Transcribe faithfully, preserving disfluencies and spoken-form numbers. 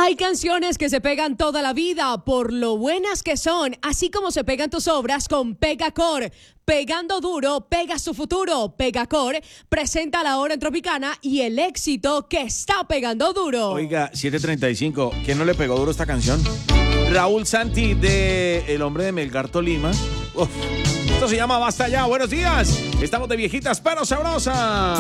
Hay canciones que se pegan toda la vida por lo buenas que son, así como se pegan tus obras con Pegacor. Pegando duro, pega su futuro. Pegacor presenta la hora en Tropicana y el éxito que está pegando duro. Oiga, siete treinta y cinco, ¿quién no le pegó duro esta canción? Raúl Santi de El Hombre de Melgar Tolima. Uf, esto se llama Basta Ya. Buenos días. Estamos de viejitas pero sabrosas.